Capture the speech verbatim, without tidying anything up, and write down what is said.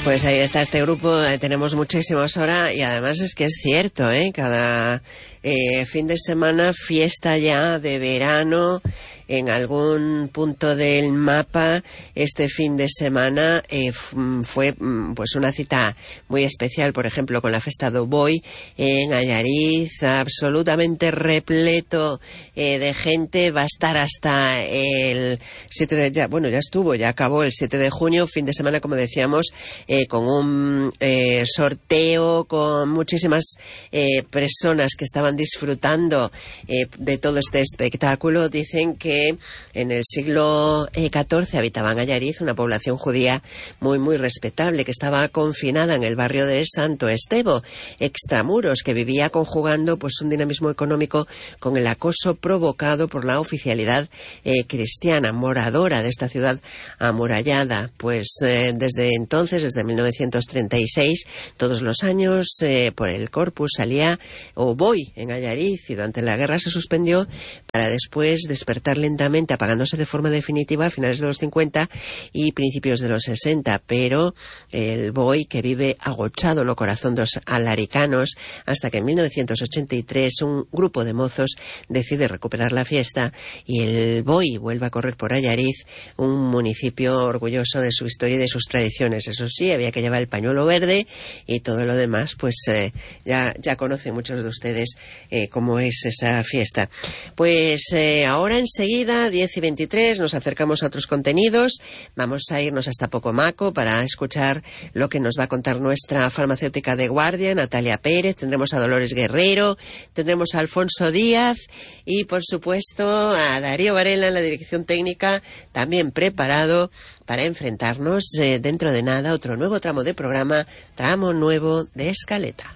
Pues ahí está este grupo, eh, tenemos muchísimas horas y además es que es cierto, ¿eh? Cada eh, fin de semana fiesta ya de verano en algún punto del mapa. Este fin de semana eh, fue pues una cita muy especial, por ejemplo, con la Festa do Boi en Allariz, absolutamente repleto eh, de gente. Va a estar hasta el siete de... Ya, bueno, ya estuvo, ya acabó el siete de junio, fin de semana, como decíamos, eh, con un eh, sorteo, con muchísimas eh, personas que estaban disfrutando eh, de todo este espectáculo. Dicen que en el siglo catorce habitaba en Allariz una población judía muy muy respetable, que estaba confinada en el barrio de Santo Estevo, extramuros, que vivía conjugando pues un dinamismo económico con el acoso provocado por la oficialidad eh, cristiana moradora de esta ciudad amurallada. Pues eh, desde entonces, desde mil novecientos treinta y seis, todos los años eh, por el Corpus salía o Boi en Allariz, y durante la guerra se suspendió para después despertar lentamente, apagándose de forma definitiva a finales de los cincuenta y principios de los sesenta. Pero el Boi, que vive agochado en el corazón de los alaricanos, hasta que en mil novecientos ochenta y tres un grupo de mozos decide recuperar la fiesta y el Boi vuelve a correr por Allariz, un municipio orgulloso de su historia y de sus tradiciones. Eso sí, había que llevar el pañuelo verde y todo lo demás, pues eh, ya, ya conocen muchos de ustedes eh, cómo es esa fiesta. Pues eh, ahora enseguida, diez y veintitrés, nos acercamos a otros contenidos. Vamos a irnos hasta Pocomaco para escuchar lo que nos va a contar nuestra farmacéutica de guardia, Natalia Pérez. Tendremos a Dolores Guerrero, tendremos a Alfonso Díaz y, por supuesto, a Darío Varela en la dirección técnica, también preparado para enfrentarnos eh, dentro de nada a otro nuevo tramo de programa, tramo nuevo de Escaleta.